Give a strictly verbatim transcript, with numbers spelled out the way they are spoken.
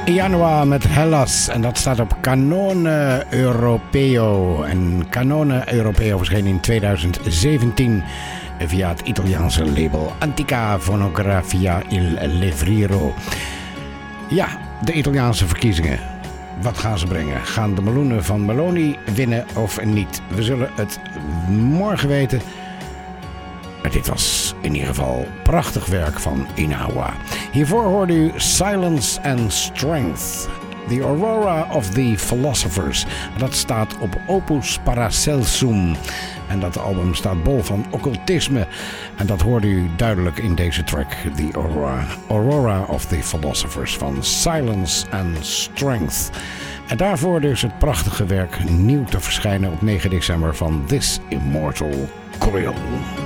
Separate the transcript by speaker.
Speaker 1: Januar met Hellas en dat staat op Canone Europeo. En Canone Europeo verscheen in tweeduizend zeventien via het Italiaanse label Antica Fonografia Il Levriero. Ja, de Italiaanse verkiezingen. Wat gaan ze brengen? Gaan de meloenen van Meloni winnen of niet? We zullen het morgen weten. Maar dit was in ieder geval prachtig werk van Inawa. Hiervoor hoorde u Silence and Strength. The Aurora of the Philosophers. Dat staat op Opus Paracelsum. En dat album staat bol van occultisme. En dat hoorde u duidelijk in deze track. The Aurora, Aurora of the Philosophers van Silence and Strength. En daarvoor dus het prachtige werk nieuw te verschijnen op negen december van This Immortal Krill.